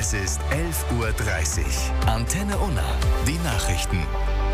Es ist 11:30 Uhr. Antenne Unna. Die Nachrichten.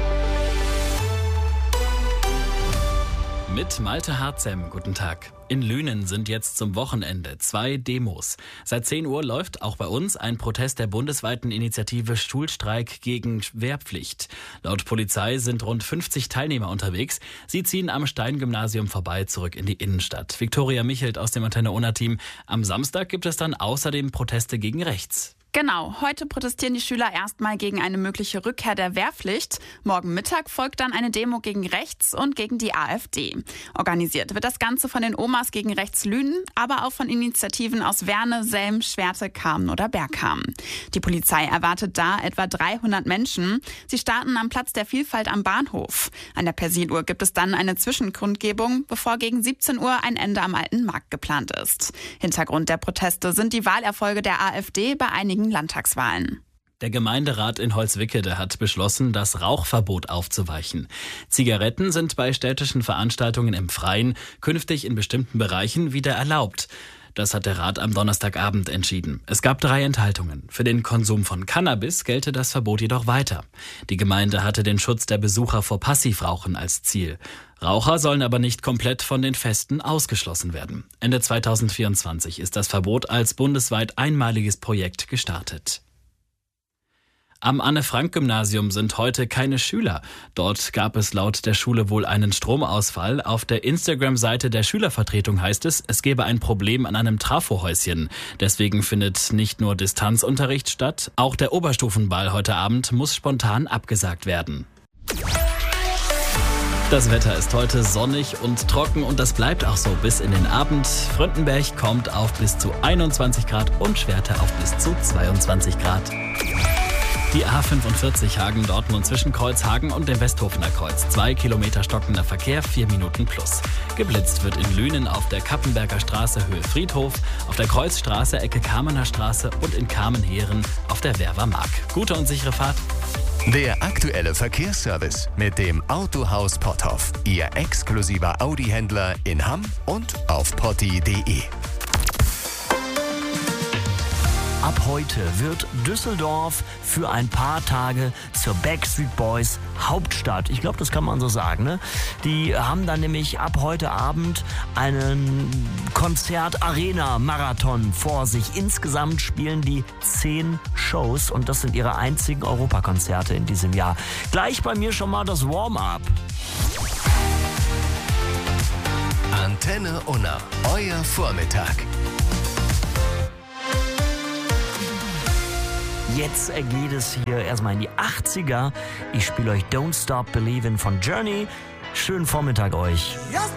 Mit Malte Harzem, guten Tag. In Lünen sind jetzt zum Wochenende 2 Demos. Seit 10 Uhr läuft auch bei uns ein Protest der bundesweiten Initiative Schulstreik gegen Wehrpflicht. Laut Polizei sind rund 50 Teilnehmer unterwegs. Sie ziehen am Stein-Gymnasium vorbei zurück in die Innenstadt. Viktoria Michelt aus dem Antenne Unna-Team. Am Samstag gibt es dann außerdem Proteste gegen rechts. Genau, heute protestieren die Schüler erstmal gegen eine mögliche Rückkehr der Wehrpflicht. Morgen Mittag folgt dann eine Demo gegen rechts und gegen die AfD. Organisiert wird das Ganze von den Omas gegen rechts Lünen, aber auch von Initiativen aus Werne, Selm, Schwerte, Kamen oder Bergkamen. Die Polizei erwartet da etwa 300 Menschen. Sie starten am Platz der Vielfalt am Bahnhof. An der Persiluhr gibt es dann eine Zwischenkundgebung, bevor gegen 17 Uhr ein Ende am Alten Markt geplant ist. Hintergrund der Proteste sind die Wahlerfolge der AfD bei einigen Landtagswahlen. Der Gemeinderat in Holzwickede hat beschlossen, das Rauchverbot aufzuweichen. Zigaretten sind bei städtischen Veranstaltungen im Freien künftig in bestimmten Bereichen wieder erlaubt. Das hat der Rat am Donnerstagabend entschieden. Es gab 3 Enthaltungen. Für den Konsum von Cannabis gelte das Verbot jedoch weiter. Die Gemeinde hatte den Schutz der Besucher vor Passivrauchen als Ziel. Raucher sollen aber nicht komplett von den Festen ausgeschlossen werden. Ende 2024 ist das Verbot als bundesweit einmaliges Projekt gestartet. Am Anne-Frank-Gymnasium sind heute keine Schüler. Dort gab es laut der Schule wohl einen Stromausfall. Auf der Instagram-Seite der Schülervertretung heißt es, es gebe ein Problem an einem Trafohäuschen. Deswegen findet nicht nur Distanzunterricht statt, auch der Oberstufenball heute Abend muss spontan abgesagt werden. Das Wetter ist heute sonnig und trocken und das bleibt auch so bis in den Abend. Fröndenberg kommt auf bis zu 21 Grad und Schwerte auf bis zu 22 Grad. Die A45 Hagen-Dortmund zwischen Kreuzhagen und dem Westhofener Kreuz. 2 Kilometer stockender Verkehr, 4 Minuten plus. Geblitzt wird in Lünen auf der Kappenberger Straße Höhe Friedhof, auf der Kreuzstraße Ecke Kamener Straße und in Kamenheeren auf der Werver Mark. Gute und sichere Fahrt. Der aktuelle Verkehrsservice mit dem Autohaus Potthoff. Ihr exklusiver Audi-Händler in Hamm und auf potti.de. Ab heute wird Düsseldorf für ein paar Tage zur Backstreet Boys Hauptstadt. Ich glaube, das kann man so sagen, ne? Die haben dann nämlich ab heute Abend einen Konzert-Arena-Marathon vor sich. Insgesamt spielen die 10 Shows und das sind ihre einzigen Europakonzerte in diesem Jahr. Gleich bei mir schon mal das Warm-up. Antenne Unna, euer Vormittag. Jetzt geht es hier erstmal in die 80er. Ich spiele euch Don't Stop Believin' von Journey. Schönen Vormittag euch.